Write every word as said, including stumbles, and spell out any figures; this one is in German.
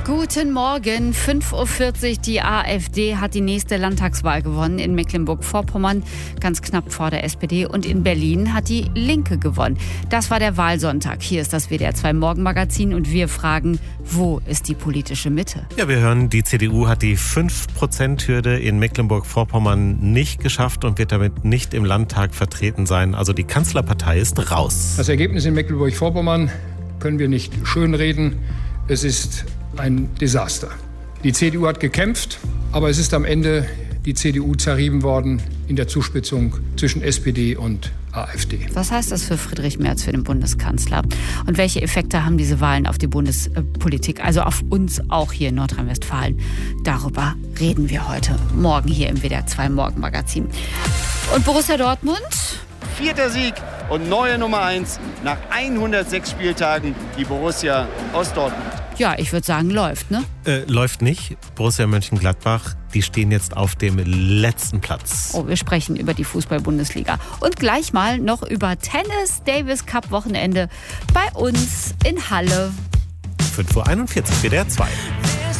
Guten Morgen, fünf Uhr vierzig. Die AfD hat die nächste Landtagswahl gewonnen in Mecklenburg-Vorpommern, ganz knapp vor der S P D. Und in Berlin hat die Linke gewonnen. Das war der Wahlsonntag. Hier ist das W D R zwei Morgenmagazin und wir fragen, wo ist die politische Mitte? Ja, wir hören, die C D U hat die fünf Prozent Hürde in Mecklenburg-Vorpommern nicht geschafft und wird damit nicht im Landtag vertreten sein. Also die Kanzlerpartei ist raus. Das Ergebnis in Mecklenburg-Vorpommern können wir nicht schönreden. Es ist ein Desaster. Die C D U hat gekämpft, aber es ist am Ende die C D U zerrieben worden in der Zuspitzung zwischen S P D und AfD. Was heißt das für Friedrich Merz, für den Bundeskanzler? Und welche Effekte haben diese Wahlen auf die Bundespolitik, also auf uns auch hier in Nordrhein-Westfalen? Darüber reden wir heute Morgen hier im W D R zwei Morgenmagazin. Und Borussia Dortmund? Vierter Sieg und neue Nummer eins nach hundertsechs Spieltagen, die Borussia aus Dortmund. Ja, ich würde sagen, läuft, ne? Äh, läuft nicht. Borussia Mönchengladbach, die stehen jetzt auf dem letzten Platz. Oh, wir sprechen über die Fußball-Bundesliga. Und gleich mal noch über Tennis Davis Cup Wochenende bei uns in Halle. fünf Uhr einundvierzig, W D R zwei.